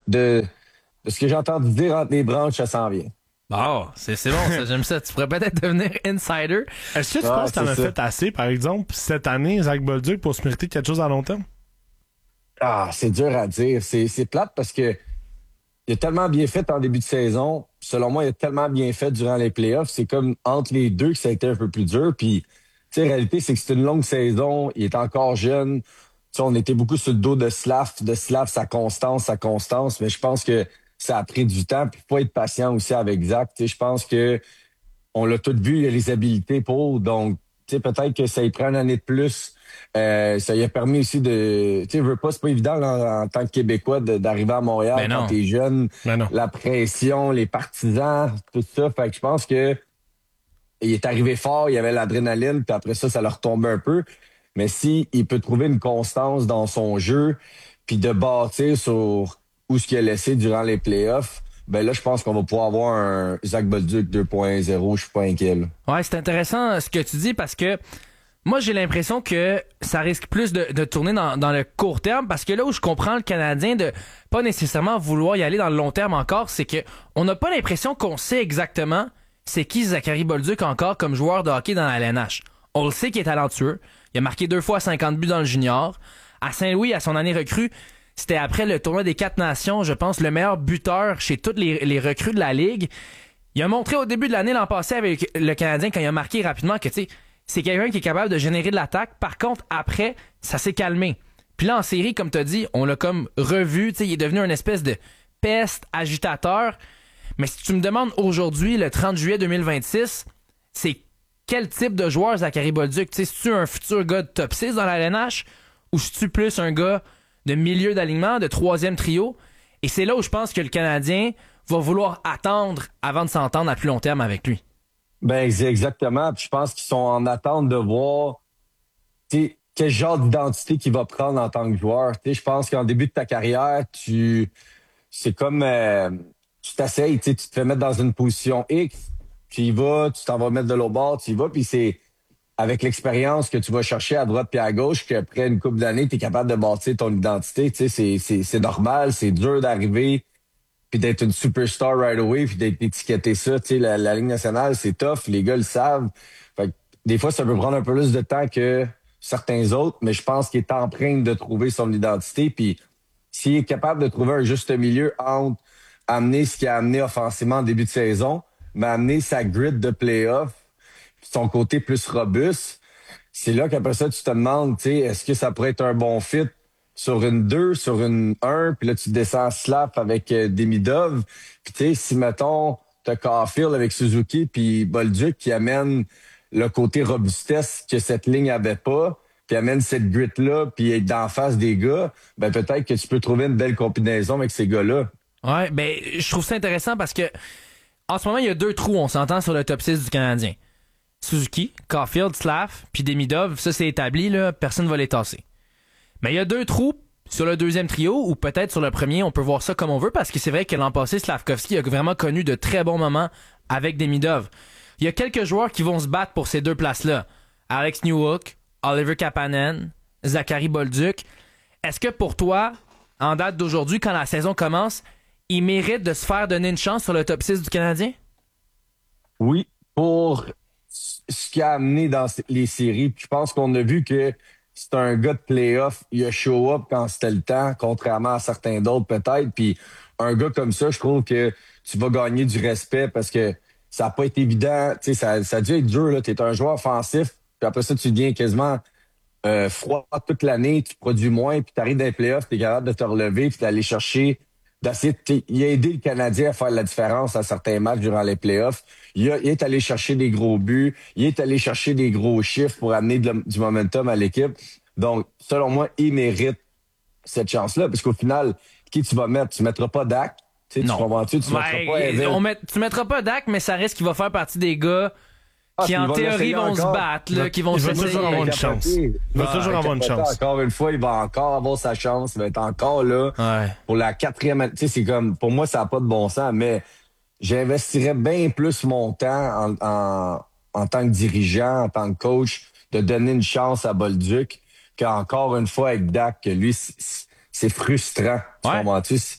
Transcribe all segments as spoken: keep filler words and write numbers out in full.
de, de ce que j'ai entendu dire entre les branches, ça s'en vient. Bon, c'est, c'est bon, ça, j'aime ça. Tu pourrais peut-être devenir insider. Est-ce que tu Ouais, penses que t'en c'est as ça. fait assez, par exemple, cette année, Zach Bolduc, pour se mériter quelque chose à long terme? Ah, c'est dur à dire. C'est, c'est plate parce que il a tellement bien fait en début de saison. Selon moi, il a tellement bien fait durant les playoffs. C'est comme entre les deux que ça a été un peu plus dur. Puis, tu sais, la réalité, c'est que c'est une longue saison. Il est encore jeune. Tu sais, on était beaucoup sur le dos de Slav, de Slav, sa constance, sa constance. Mais je pense que ça a pris du temps. Puis, faut être patient aussi avec Zach. Tu sais, je pense que on l'a tout vu, il a les habilités pour. Donc, tu sais, peut-être que ça y prend une année de plus. Euh, ça lui a permis aussi de... Tu sais, veux pas, c'est pas évident là, en tant que Québécois de- d'arriver à Montréal Ben quand non. t'es jeune. Ben non. La pression, les partisans, tout ça. Fait que je pense que il est arrivé fort, il y avait l'adrénaline, puis après ça, ça leur retombait un peu. Mais si il peut trouver une constance dans son jeu, puis de bâtir sur où ce qu'il a laissé durant les playoffs, ben là, je pense qu'on va pouvoir avoir un Zach Bolduc deux point zéro. Je suis pas inquiet, là. Ouais, c'est intéressant euh, ce que tu dis parce que moi, j'ai l'impression que ça risque plus de, de tourner dans, dans le court terme parce que là où je comprends le Canadien de pas nécessairement vouloir y aller dans le long terme encore, c'est que on n'a pas l'impression qu'on sait exactement c'est qui Zachary Bolduc encore comme joueur de hockey dans la L N H. On le sait qu'il est talentueux. Il a marqué deux fois cinquante buts dans le junior. À Saint-Louis, à son année recrue, c'était après le tournoi des quatre nations, je pense, le meilleur buteur chez toutes les, les recrues de la Ligue. Il a montré au début de l'année l'an passé avec le Canadien quand il a marqué rapidement que, tu sais, c'est quelqu'un qui est capable de générer de l'attaque. Par contre, après, ça s'est calmé. Puis là, en série, comme tu as dit, on l'a comme revu. Tu sais, il est devenu une espèce de peste, agitateur. Mais si tu me demandes aujourd'hui, le trente juillet deux mille vingt-six, c'est quel type de joueur Zachary Bolduc? Tu sais, c'est-tu un futur gars de top six dans la L N H? Ou c'est-tu plus un gars de milieu d'alignement, de troisième trio? Et c'est là où je pense que le Canadien va vouloir attendre avant de s'entendre à plus long terme avec lui. Ben, c'est exactement. Puis je pense qu'ils sont en attente de voir tu sais, quel genre d'identité qu'il va prendre en tant que joueur. Tu sais, je pense qu'en début de ta carrière, tu c'est comme euh, tu t'essayes, tu sais, tu te fais mettre dans une position X, tu y vas, tu t'en vas mettre de l'autre bord, tu y vas, puis c'est avec l'expérience que tu vas chercher à droite puis à gauche qu'après une couple d'années, tu es capable de bâtir ton identité. Tu sais, c'est, c'est, c'est normal, c'est dur d'arriver puis d'être une superstar right away, puis d'être étiqueté ça. Tu sais, la, la Ligue nationale, c'est tough, les gars le savent. Fait que des fois, ça peut prendre un peu plus de temps que certains autres, mais je pense qu'il est en train de trouver son identité. Puis s'il est capable de trouver un juste milieu entre amener ce qu'il a amené offensivement en début de saison, mais amener sa grid de playoff, puis son côté plus robuste, c'est là qu'après ça, tu te demandes, tu sais, est-ce que ça pourrait être un bon fit sur une deux, sur une un, puis là, tu descends à slap avec euh, Demidov. Puis tu sais, si, mettons, t'as Caulfield avec Suzuki puis Bolduc qui amène le côté robustesse que cette ligne avait pas, puis amène cette grit-là, puis être d'en face des gars, ben peut-être que tu peux trouver une belle combinaison avec ces gars-là. Ouais, ben, je trouve ça intéressant parce que en ce moment, il y a deux trous, on s'entend, sur le top six du Canadien. Suzuki, Caulfield, Slav, puis Demidov, ça c'est établi, là, personne ne va les tasser. Mais il y a deux trous sur le deuxième trio, ou peut-être sur le premier, on peut voir ça comme on veut, parce que c'est vrai que l'an passé, Slavkovski a vraiment connu de très bons moments avec Demidov. Il y a quelques joueurs qui vont se battre pour ces deux places-là. Alex Newhook, Oliver Kapanen, Zachary Bolduc. Est-ce que pour toi, en date d'aujourd'hui, quand la saison commence, il mérite de se faire donner une chance sur le top six du Canadien? Oui, pour ce qu'il a amené dans les séries. Puis je pense qu'on a vu que c'est un gars de playoff. Il a show up quand c'était le temps, contrairement à certains d'autres peut-être. Puis un gars comme ça, je trouve que tu vas gagner du respect parce que ça n'a pas été évident. Tu sais, ça, ça a dû être dur, là. Tu es un joueur offensif, puis après ça, tu deviens quasiment euh, froid toute l'année, tu produis moins, puis tu arrives dans les playoffs, tu es capable de te relever, puis d'aller chercher, d'essayer de il a aidé le Canadien à faire la différence à certains matchs durant les playoffs. Il, a, il est allé chercher des gros buts, il est allé chercher des gros chiffres pour amener de, du momentum à l'équipe. Donc, selon moi, il mérite cette chance-là, parce qu'au final, qui tu vas mettre? Tu mettras pas Dak. Tu sais, Non. tu comprends-tu? Tu mettras Ben, pas Evan. on met, tu mettras pas Dak, mais ça risque qu'il va faire partie des gars Ah, qui, puis en il va théorie, l'essayer vont se encore. battre, là, qui vont Il va s'essayer. toujours avoir une chance. Il va Ah, toujours avoir une capoté. chance. Encore une fois, il va encore avoir sa chance. Il va être encore là Ouais. pour la quatrième année. Tu sais, c'est comme, pour moi, ça n'a pas de bon sens, mais j'investirais bien plus mon temps en, en, en tant que dirigeant, en tant que coach, de donner une chance à Bolduc qu'encore une fois avec Dak, que lui, c'est c'est frustrant. Tu Ouais. comprends-tu?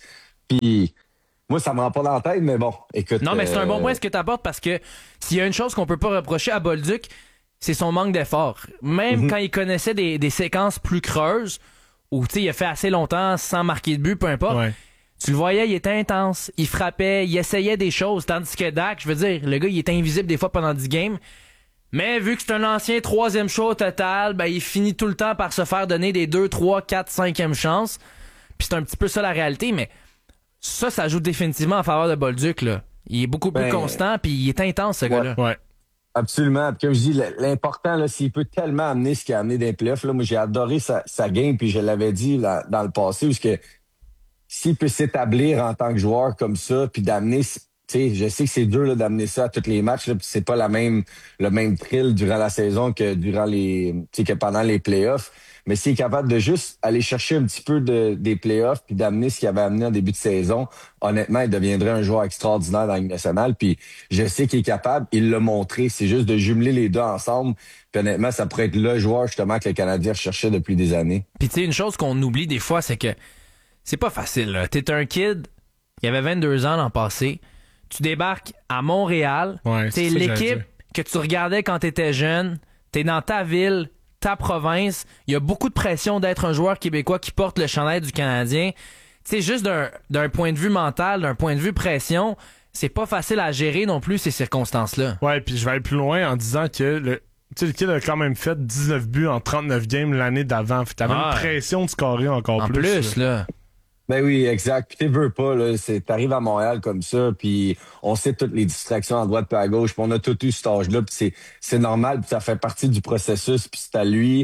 Puis moi, ça me rend pas dans la tête, mais bon, écoute. Non, mais c'est un bon euh, point ce que tu apportes parce que s'il y a une chose qu'on peut pas reprocher à Bolduc, c'est son manque d'effort. Même Mhm. quand il connaissait des, des séquences plus creuses, où tu sais, il a fait assez longtemps sans marquer de but, peu importe, Ouais. tu le voyais, il était intense, il frappait, il essayait des choses, tandis que Dak, je veux dire, le gars, il était invisible des fois pendant dix games. Mais vu que c'est un ancien troisième choix au total, ben il finit tout le temps par se faire donner des deux, trois, quatre, cinquième chances. Puis c'est un petit peu ça la réalité, mais ça, ça joue définitivement en faveur de Bolduc, là. Il est beaucoup plus Ben, constant, puis il est intense, ce gars-là. Ouais. Absolument. Puis comme je dis, le- l'important, là, s'il peut tellement amener ce qu'il a amené des playoffs, là, moi, j'ai adoré sa, sa game, puis je l'avais dit là, dans le passé, où ce que s'il peut s'établir en tant que joueur comme ça, puis d'amener, tu sais, je sais que c'est dur là, d'amener ça à tous les matchs, là, puis c'est pas la même, le même thrill durant la saison que durant les, tu sais, que pendant les playoffs. Mais s'il est capable de juste aller chercher un petit peu de, des playoffs, puis d'amener ce qu'il avait amené en début de saison, honnêtement, il deviendrait un joueur extraordinaire dans la Ligue nationale. Puis je sais qu'il est capable, il l'a montré. C'est juste de jumeler les deux ensemble. Puis honnêtement, ça pourrait être le joueur justement que le Canadien recherchait depuis des années. Puis tu sais, une chose qu'on oublie des fois, c'est que c'est pas facile, là. T'es un kid, il avait vingt-deux ans l'an passé, tu débarques à Montréal, Ouais, t'es c'est ça que j'allais l'équipe dire. que tu regardais quand t'étais jeune, t'es dans ta ville, ta province, il y a beaucoup de pression d'être un joueur québécois qui porte le chandail du Canadien. Tu sais, juste d'un, d'un point de vue mental, d'un point de vue pression, c'est pas facile à gérer non plus ces circonstances-là. Ouais, puis je vais aller plus loin en disant que le, tu sais, le kid a quand même fait dix-neuf buts en trente-neuf games l'année d'avant. Fait que t'avais Ouais. une pression de scorer encore En plus. plus, là. Ben oui, exact. Puis tu veux pas, là, c'est, t'arrives à Montréal comme ça, puis on sait toutes les distractions à droite et à gauche, puis on a tout eu cet âge-là, puis c'est, c'est normal, puis ça fait partie du processus, puis c'est à lui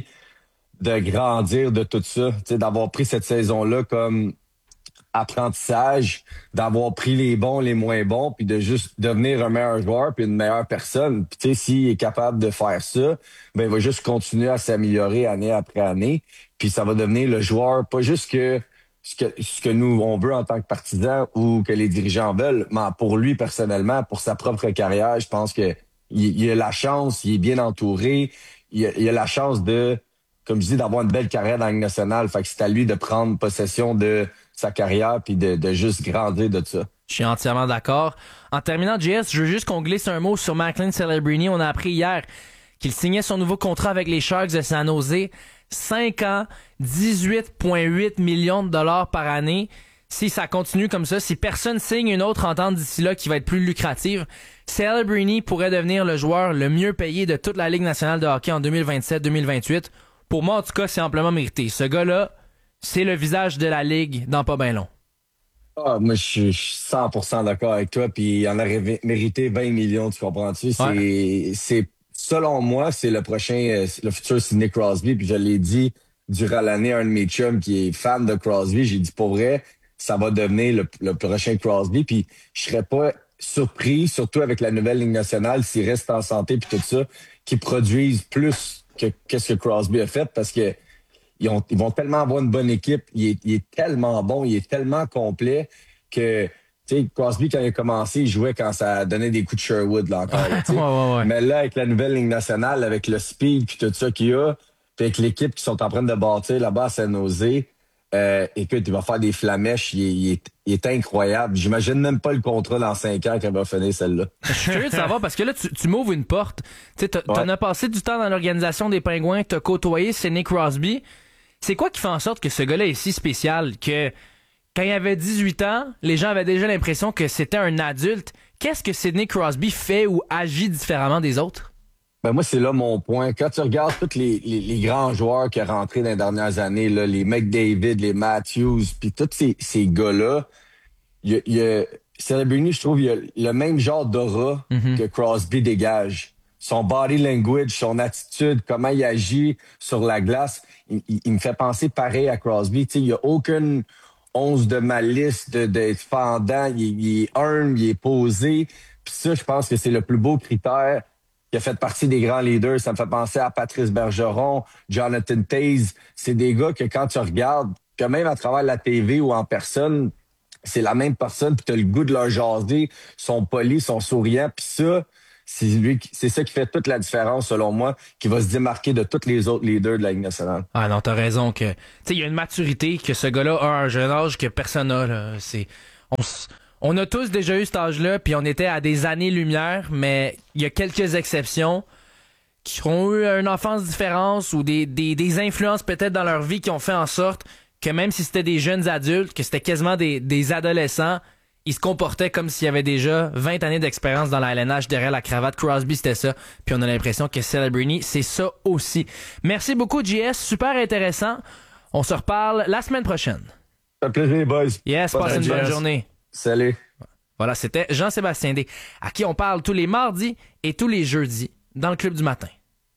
de grandir de tout ça, tu sais, d'avoir pris cette saison-là comme apprentissage, d'avoir pris les bons, les moins bons, puis de juste devenir un meilleur joueur, puis une meilleure personne. Puis tu sais, s'il est capable de faire ça, ben il va juste continuer à s'améliorer année après année, puis ça va devenir le joueur, pas juste que ce que ce que nous on veut en tant que partisans ou que les dirigeants veulent, mais pour lui personnellement, pour sa propre carrière, je pense que il, il a la chance, il est bien entouré, il a, il a la chance de, comme je dis, d'avoir une belle carrière dans la Ligue nationale. Fait que c'est à lui de prendre possession de sa carrière puis de, de juste grandir de ça. Je suis entièrement d'accord. En terminant, J S, je veux juste qu'on glisse un mot sur Macklin Celebrini. On a appris hier qu'il signait son nouveau contrat avec les Sharks de San Jose. cinq ans, dix-huit virgule huit millions de dollars par année. Si ça continue comme ça, si personne signe une autre entente d'ici là qui va être plus lucrative, Celebrini pourrait devenir le joueur le mieux payé de toute la Ligue nationale de hockey en deux mille vingt-sept deux mille vingt-huit. Pour moi, en tout cas, c'est amplement mérité. Ce gars-là, c'est le visage de la Ligue dans pas bien long. Ah, moi, je suis je suis cent pour cent d'accord avec toi, puis il en aurait vé- mérité vingt millions, tu comprends-tu? C'est, Ouais. c'est, selon moi, c'est le prochain, euh, le futur Sidney Crosby, puis je l'ai dit durant l'année à un de mes chums qui est fan de Crosby, j'ai dit pour vrai, ça va devenir le, le prochain Crosby, puis je serais pas surpris, surtout avec la nouvelle Ligue nationale, s'il reste en santé puis tout ça, qu'ils produisent plus que qu'est-ce que Crosby a fait, parce que ils, ont, ils vont tellement avoir une bonne équipe. Il est, il est tellement bon, il est tellement complet que, tu sais, Crosby, quand il a commencé, il jouait quand ça donnait des coups de Sherwood, là, encore. Là, tu sais. Ouais, ouais, ouais. Mais là, avec la nouvelle Ligue nationale, avec le speed puis tout ça qu'il y a, puis avec l'équipe qui sont en train de bâtir là-bas à San Jose, euh, écoute, il va faire des flamèches. Il est, il est, il est incroyable. J'imagine même pas le contrat dans cinq ans qu'il va finir celle-là. Je suis curieux de savoir parce que là, tu, tu m'ouvres une porte. Tu sais, t'as- Ouais. t'en as passé du temps dans l'organisation des Pingouins, t'as côtoyé Sidney Crosby. C'est quoi qui fait en sorte que ce gars-là est si spécial que quand il avait dix-huit ans, les gens avaient déjà l'impression que c'était un adulte. Qu'est-ce que Sidney Crosby fait ou agit différemment des autres? Ben moi, c'est là mon point. Quand tu regardes tous les, les, les grands joueurs qui sont rentrés dans les dernières années, là, les McDavid, les Matthews, puis tous ces, ces gars-là, il y a, il y a Celebrini, je trouve, il y a le même genre d'aura Mhm. que Crosby dégage. Son body language, son attitude, comment il agit sur la glace, il, il- il me fait penser pareil à Crosby. Tu sais, il n'y a aucune once de malice, de, d'être fendant. Il, il est humble, il est posé. Puis ça, je pense que c'est le plus beau critère qui a fait partie des grands leaders. Ça me fait penser à Patrice Bergeron, Jonathan Toews. C'est des gars que quand tu regardes, que même à travers la T V ou en personne, c'est la même personne, puis t'as le goût de leur jaser, sont polis, sont souriants, puis ça, c'est lui, qui- c'est ça qui fait toute la différence, selon moi, qui va se démarquer de tous les autres leaders de la Ligue nationale. Ah non, t'as raison que. Tu sais, il y a une maturité que ce gars-là a à un jeune âge que personne n'a. Là. C'est. on, on a tous déjà eu cet âge-là, puis on était à des années-lumière, mais il y a quelques exceptions qui ont eu une enfance différente ou des, des, des influences peut-être dans leur vie qui ont fait en sorte que même si c'était des jeunes adultes, que c'était quasiment des, des adolescents, ils se comportaient comme s'il y avait déjà vingt années d'expérience dans la L N H derrière la cravate. Crosby, c'était ça. Puis on a l'impression que Celebrini, c'est ça aussi. Merci beaucoup, J S. Super intéressant. On se reparle la semaine prochaine. Ça fait plaisir, boys. Yes, passez une bonne journée. Salut. Voilà, c'était Jean-Sébastien D, à qui on parle tous les mardis et tous les jeudis dans le Club du matin.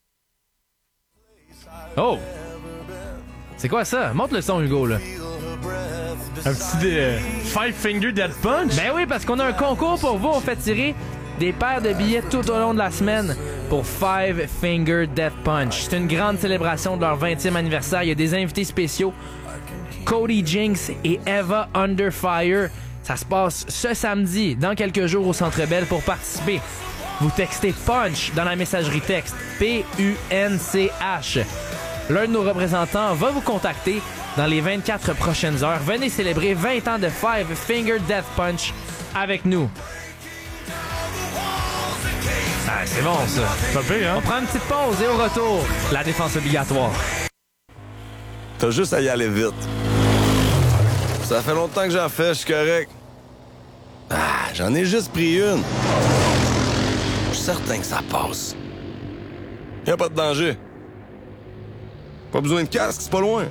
Oh! C'est quoi ça? Montre le son, Hugo, là. Un petit euh, Five Finger Death Punch? Ben oui, parce qu'on a un concours pour vous. On fait tirer des paires de billets tout au long de la semaine pour Five Finger Death Punch. C'est une grande célébration de leur vingtième anniversaire. Il y a des invités spéciaux. Cody Jinks et Eva Under Fire. Ça se passe ce samedi, dans quelques jours, au Centre Bell. Pour participer, vous textez Punch dans la messagerie texte. P U N C H. L'un de nos représentants va vous contacter dans les vingt-quatre prochaines heures. Venez célébrer vingt ans de Five Finger Death Punch avec nous. Ah, c'est bon, ça. Ça fait, hein? On prend une petite pause et au retour, la défense obligatoire. T'as juste à y aller vite. Ça fait longtemps que j'en fais, je suis correct. Ah, j'en ai juste pris une. Je suis certain que ça passe. Y a pas de danger. Pas besoin de casque, c'est pas loin.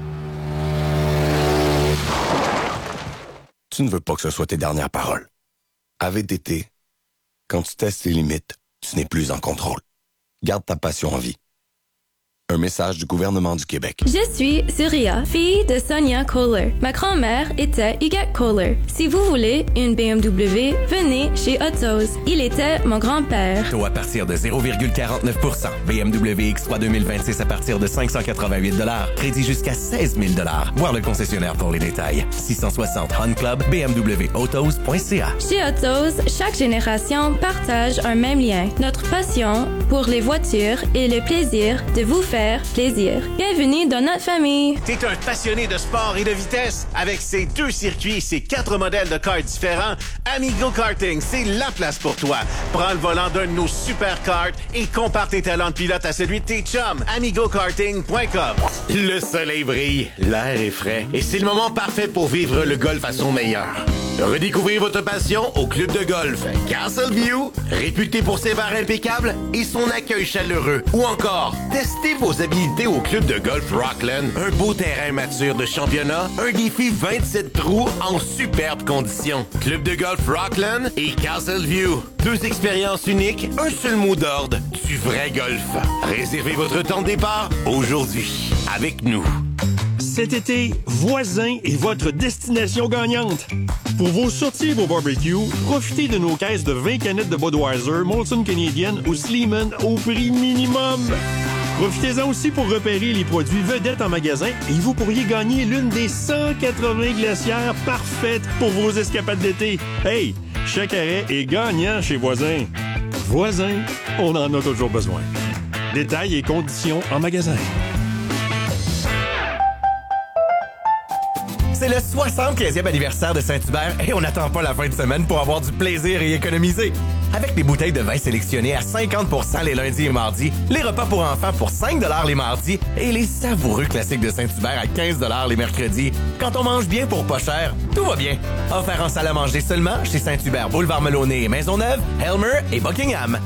Tu ne veux pas que ce soit tes dernières paroles. A V D T, quand tu testes les limites, tu n'es plus en contrôle. Garde ta passion en vie. Un message du gouvernement du Québec. Je suis Surya, fille de Sonia Kohler. Ma grand-mère était Huguette Kohler. Si vous voulez une B M W, venez chez Autos. Il était mon grand-père. Taux à partir de zéro virgule quarante-neuf pour cent. B M W X trois deux mille vingt-six à partir de cinq cent quatre-vingt-huit dollars. Crédit jusqu'à seize mille dollars. Voir le concessionnaire pour les détails. six cent soixante Hunt Club, B M W Autos point C A. Chez Autos, chaque génération partage un même lien. Notre passion pour les voitures et le plaisir de vous faire plaisir. Bienvenue dans notre famille. T'es un passionné de sport et de vitesse. Avec ses deux circuits et ses quatre modèles de cars différents, Amigo Karting, c'est la place pour toi. Prends le volant d'un de nos super karts et compare tes talents de pilote à celui de tes chums. amigo karting point com. Le soleil brille, l'air est frais et c'est le moment parfait pour vivre le golf à son meilleur. Redécouvrez votre passion au club de golf Castleview, réputé pour ses bars impeccables et son accueil chaleureux. Ou encore, testez vos habilités au club de golf Rockland, un beau terrain mature de championnat, un défi vingt-sept trous en superbes conditions. Club de golf Rockland et Castleview, deux expériences uniques, un seul mot d'ordre, du vrai golf. Réservez votre temps de départ aujourd'hui avec nous. Cet été, Voisin est votre destination gagnante. Pour vos sorties et vos barbecues, profitez de nos caisses de vingt canettes de Budweiser, Molson Canadian ou Sleeman au prix minimum. Profitez-en aussi pour repérer les produits vedettes en magasin et vous pourriez gagner l'une des cent quatre-vingts glacières parfaites pour vos escapades d'été. Hey, chaque arrêt est gagnant chez Voisin. Voisin, on en a toujours besoin. Détails et conditions en magasin. C'est le soixante-quinzième anniversaire de Saint-Hubert et on n'attend pas la fin de semaine pour avoir du plaisir et économiser. Avec des bouteilles de vin sélectionnées à cinquante pour cent les lundis et mardis, les repas pour enfants pour cinq dollars les mardis et les savoureux classiques de Saint-Hubert à quinze dollars les mercredis. Quand on mange bien pour pas cher, tout va bien. Offert en salle à manger seulement chez Saint-Hubert, Boulevard Melonnet et Maisonneuve, Helmer et Buckingham.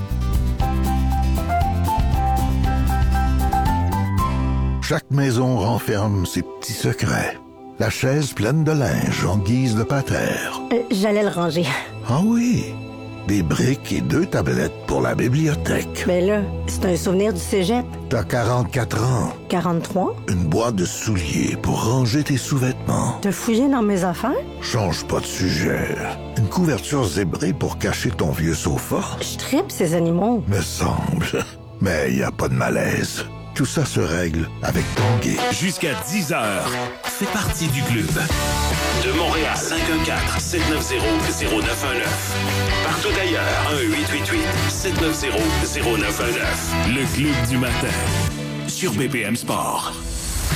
Chaque maison renferme ses petits secrets. La chaise pleine de linge en guise de patère. Euh, j'allais le ranger. Ah oui, des briques et deux tablettes pour la bibliothèque. Mais là, c'est un souvenir du cégep. T'as quarante-quatre ans. quarante-trois? Une boîte de souliers pour ranger tes sous-vêtements. T'as fouillé dans mes affaires? Change pas de sujet. Une couverture zébrée pour cacher ton vieux sofa. Je tripe ces animaux. Me semble. Mais y a pas de malaise. Tout ça se règle avec Tanguay. Jusqu'à dix heures, fais partie du club. De Montréal, cinq un quatre, sept neuf zéro, zéro neuf un neuf. Partout ailleurs, un huit huit huit, sept neuf zéro, zéro neuf un neuf. Le club du matin, sur B P M Sport.